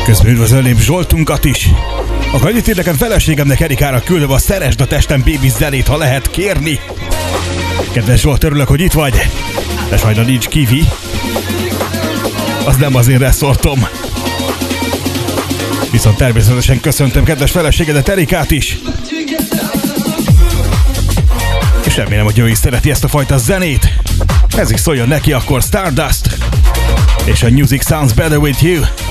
Közben üdvözölném Zsoltunkat is. Akkor annyit ír nekem feleségemnek, Erikára küldöm a Szeresd a testem baby zenét, ha lehet kérni. Kedves Zsolt, örülök, hogy itt vagy. De sajna nincs kivi. Az nem az én reszortom. Viszont természetesen köszöntöm kedves feleségedet, Erikát is. És remélem, hogy ő is szereti ezt a fajta zenét. Ez is szóljon neki akkor Stardust és a Music Sounds Better With You.